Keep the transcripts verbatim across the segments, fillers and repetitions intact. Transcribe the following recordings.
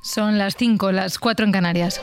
Son las cinco, las cuatro en Canarias.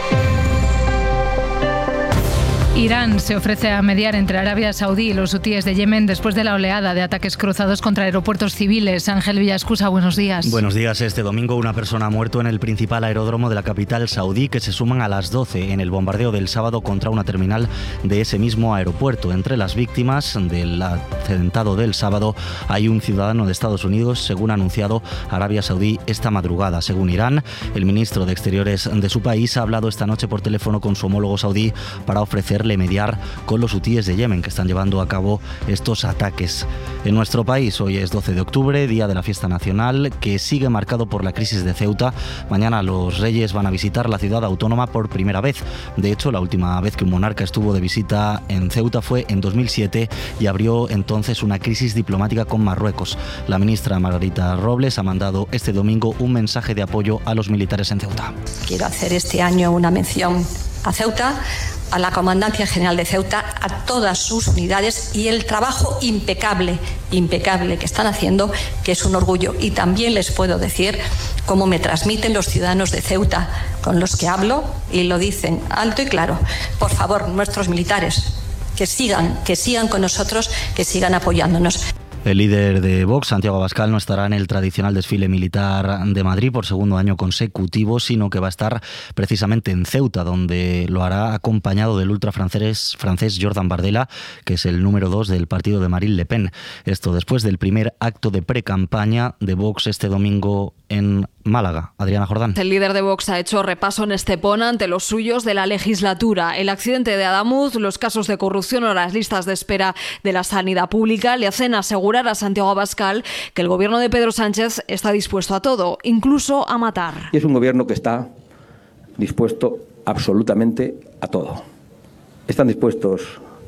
Irán se ofrece a mediar entre Arabia Saudí y los hutíes de Yemen después de la oleada de ataques cruzados contra aeropuertos civiles. Ángel Villascusa, buenos días. Buenos días. Este domingo una persona ha muerto en el principal aeródromo de la capital saudí, que se suman a las doce en el bombardeo del sábado contra una terminal de ese mismo aeropuerto. Entre las víctimas del atentado del sábado hay un ciudadano de Estados Unidos, según ha anunciado Arabia Saudí esta madrugada. Según Irán, el ministro de Exteriores de su país ha hablado esta noche por teléfono con su homólogo saudí para ofrecer mediar con los hutíes de Yemen, que están llevando a cabo estos ataques. En nuestro país hoy es doce de octubre, día de la fiesta nacional, que sigue marcado por la crisis de Ceuta. Mañana los reyes van a visitar la ciudad autónoma por primera vez. De hecho, la última vez que un monarca estuvo de visita en Ceuta fue en dos mil siete y abrió entonces una crisis diplomática con Marruecos. La ministra Margarita Robles ha mandado este domingo un mensaje de apoyo a los militares en Ceuta. Quiero hacer este año una mención a Ceuta, a la Comandancia General de Ceuta, a todas sus unidades y el trabajo impecable, impecable que están haciendo, que es un orgullo. Y también les puedo decir cómo me transmiten los ciudadanos de Ceuta con los que hablo y lo dicen alto y claro. Por favor, nuestros militares, que sigan, que sigan con nosotros, que sigan apoyándonos. El líder de Vox, Santiago Abascal, no estará en el tradicional desfile militar de Madrid por segundo año consecutivo, sino que va a estar precisamente en Ceuta, donde lo hará acompañado del ultrafrancés francés Jordan Bardella, que es el número dos del partido de Marine Le Pen. Esto después del primer acto de precampaña de Vox este domingo en Málaga. Adriana Jordán. El líder de Vox ha hecho repaso en Estepona ante los suyos de la legislatura. El accidente de Adamuz, los casos de corrupción o las listas de espera de la sanidad pública le hacen asegurar a Santiago Abascal que el gobierno de Pedro Sánchez está dispuesto a todo, incluso a matar. Y es un gobierno que está dispuesto absolutamente a todo. Están dispuestos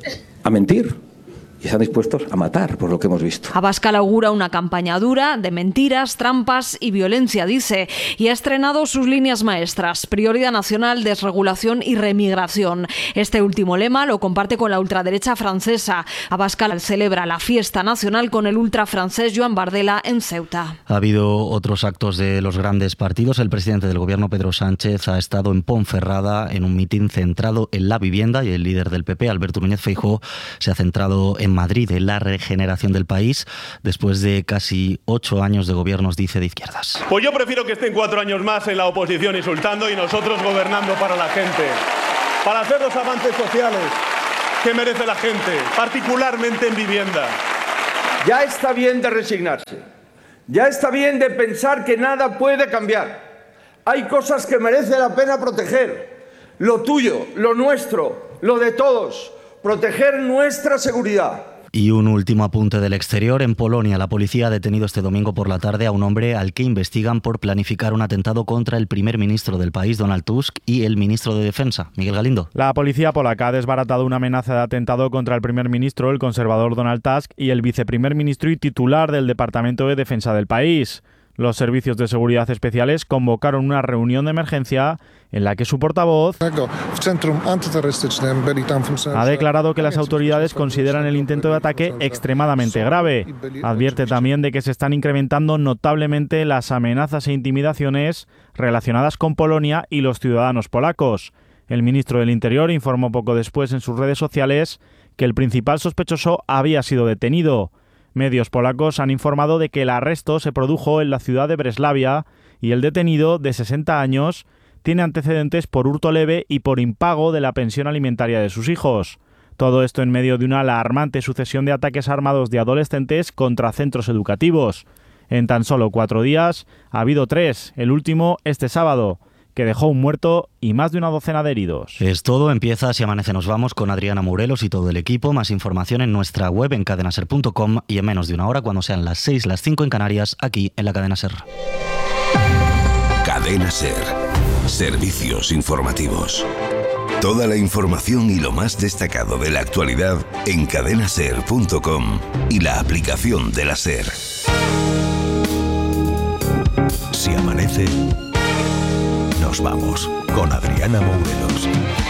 a mentir y están dispuestos a matar, por lo que hemos visto. Abascal augura una campaña dura de mentiras, trampas y violencia, dice, y ha estrenado sus líneas maestras: prioridad nacional, desregulación y remigración. Este último lema lo comparte con la ultraderecha francesa. Abascal celebra la fiesta nacional con el ultrafrancés Joan Bardella en Ceuta. Ha habido otros actos de los grandes partidos. El presidente del gobierno, Pedro Sánchez, ha estado en Ponferrada en un mitin centrado en la vivienda, y el líder del P P, Alberto Núñez Feijóo, se ha centrado en En Madrid, en la regeneración del país, después de casi ocho años de gobiernos, dice, de izquierdas. Pues yo prefiero que estén cuatro años más en la oposición insultando y nosotros gobernando para la gente, para hacer los avances sociales que merece la gente, particularmente en vivienda. Ya está bien de resignarse, ya está bien de pensar que nada puede cambiar. Hay cosas que merece la pena proteger, lo tuyo, lo nuestro, lo de todos. Proteger nuestra seguridad. Y un último apunte del exterior. En Polonia, la policía ha detenido este domingo por la tarde a un hombre al que investigan por planificar un atentado contra el primer ministro del país, Donald Tusk, y el ministro de Defensa, Miguel Galindo. La policía polaca ha desbaratado una amenaza de atentado contra el primer ministro, el conservador Donald Tusk, y el viceprimer ministro y titular del Departamento de Defensa del país. Los servicios de seguridad especiales convocaron una reunión de emergencia en la que su portavoz ha declarado que las autoridades consideran el intento de ataque extremadamente grave. Advierte también de que se están incrementando notablemente las amenazas e intimidaciones relacionadas con Polonia y los ciudadanos polacos. El ministro del Interior informó poco después en sus redes sociales que el principal sospechoso había sido detenido. Medios polacos han informado de que el arresto se produjo en la ciudad de Breslavia y el detenido, de sesenta años, tiene antecedentes por hurto leve y por impago de la pensión alimentaria de sus hijos. Todo esto en medio de una alarmante sucesión de ataques armados de adolescentes contra centros educativos. En tan solo cuatro días ha habido tres, el último este sábado, que dejó un muerto y más de una docena de heridos. Es todo. Empieza Si Amanece Nos Vamos con Adriana Morelos y todo el equipo. Más información en nuestra web en cadena ser punto com y en menos de una hora, cuando sean las seis, las cinco en Canarias, aquí en la Cadena Ser. Cadena Ser. Servicios informativos. Toda la información y lo más destacado de la actualidad en cadena ser punto com y la aplicación de la Ser. Si amanece, nos vamos con Adriana Morelos.